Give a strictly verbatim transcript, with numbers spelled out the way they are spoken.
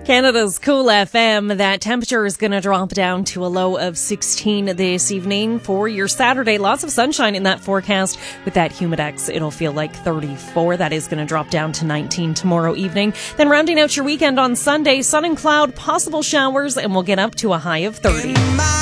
Canada's Cool F M. That temperature is going to drop down to a low of sixteen this evening for your Saturday. Lots of sunshine in that forecast. With that Humidex, it'll feel like thirty-four. That is going to drop down to nineteen tomorrow evening. Then rounding out your weekend on Sunday, sun and cloud, possible showers, and we'll get up to a high of thirty.